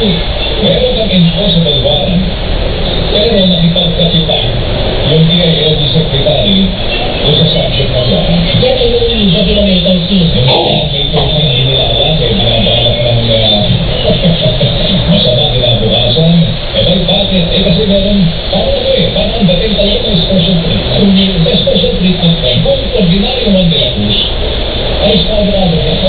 meron kang enforceable warrant, pero nakipagkakitaan yung DILG Secretary